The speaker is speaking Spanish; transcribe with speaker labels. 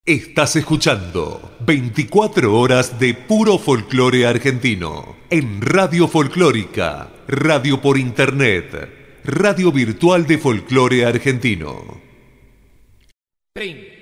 Speaker 1: Estás escuchando 24 horas de puro folclore argentino en Radio Folclórica, radio por internet, radio virtual de folclore argentino.
Speaker 2: 30.